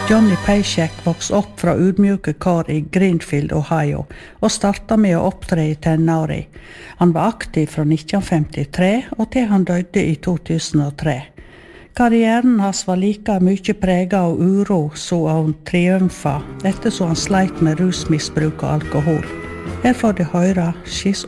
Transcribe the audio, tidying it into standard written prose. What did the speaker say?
Johnny Paycheck vokste opp fra ydmyke kår i Greenfield, Ohio, og startet med å opptre i tenåri. Han var aktiv fra 1953 og til han døde i 2003. Karrieren hans var like mye preget av uro som av triumfer, ettersom han sleit med rusmisbruk og alkohol. Her får de høre She's